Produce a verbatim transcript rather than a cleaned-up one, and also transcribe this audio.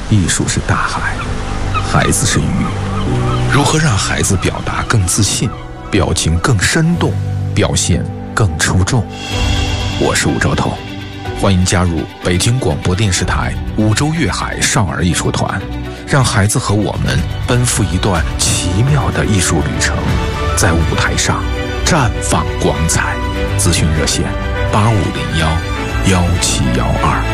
艺术是大海，孩子是鱼。如何让孩子表达更自信，表情更生动，表现更出众？我是吴兆头，欢迎加入北京广播电视台五洲粤海少儿艺术团，让孩子和我们奔赴一段奇妙的艺术旅程，在舞台上绽放光彩。咨询热线：八五零幺幺七幺二。